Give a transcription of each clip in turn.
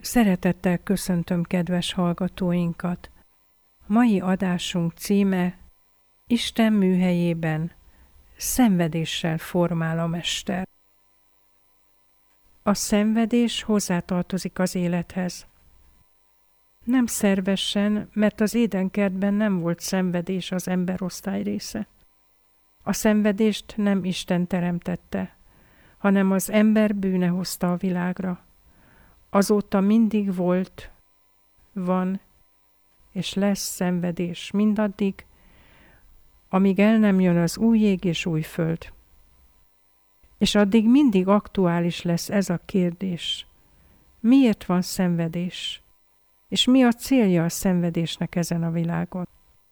Szeretettel köszöntöm kedves hallgatóinkat. Mai adásunk címe Isten műhelyében szenvedéssel formál a mester. A szenvedés hozzátartozik az élethez. Nem szervesen, mert az Édenkertben nem volt szenvedés az emberosztály része. A szenvedést nem Isten teremtette, hanem az ember bűne hozta a világra. Azóta mindig volt, van és lesz szenvedés mindaddig, amíg el nem jön az új ég és új föld. És addig mindig aktuális lesz ez a kérdés. Miért van szenvedés? És mi a célja a szenvedésnek ezen a világon?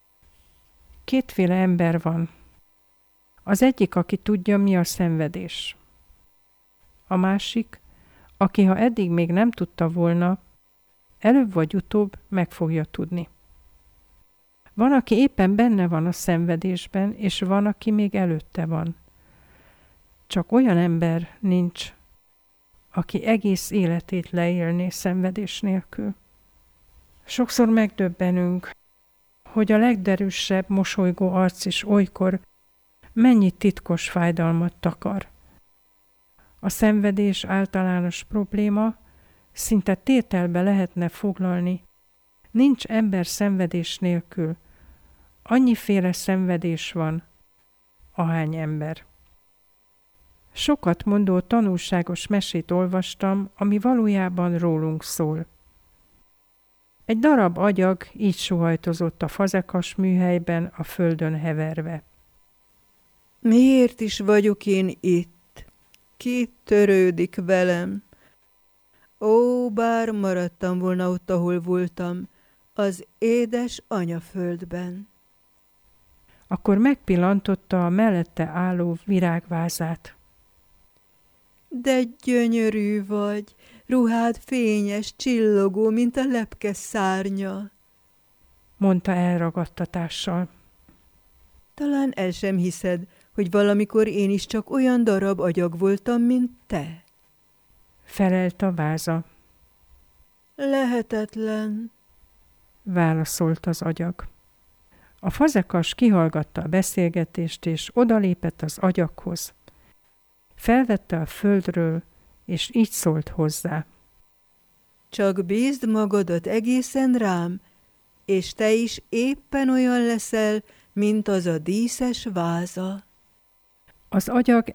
Kétféle ember van. Az egyik, aki tudja, mi a szenvedés. A másik, aki ha eddig még nem tudta volna, előbb vagy utóbb meg fogja tudni. Van, aki éppen benne van a szenvedésben, és van, aki még előtte van. Csak olyan ember nincs, aki egész életét leélné szenvedés nélkül. Sokszor megdöbbenünk, hogy a legderűsebb mosolygó arc is olykor mennyi titkos fájdalmat takar. A szenvedés általános probléma, szinte tételbe lehetne foglalni. Nincs ember szenvedés nélkül. Annyiféle szenvedés van, ahány ember. Sokat mondó tanulságos mesét olvastam, ami valójában rólunk szól. Egy darab agyag így sóhajtozott a fazekas műhelyben a földön heverve. Miért is vagyok én itt? Ki törődik velem? Ó, bár maradtam volna ott, ahol voltam, az édes anyaföldben. Akkor megpillantotta a mellette álló virágvázát. De gyönyörű vagy, ruhád fényes, csillogó, mint a lepke szárnya, mondta elragadtatással. Talán el sem hiszed, hogy valamikor én is csak olyan darab agyag voltam, mint te. Felelt a váza. Lehetetlen, válaszolt az agyag. A fazekas kihallgatta a beszélgetést, és odalépett az agyaghoz. Felvette a földről, és így szólt hozzá. Csak bízd magadat egészen rám, és te is éppen olyan leszel, mint az a díszes váza. Az agyag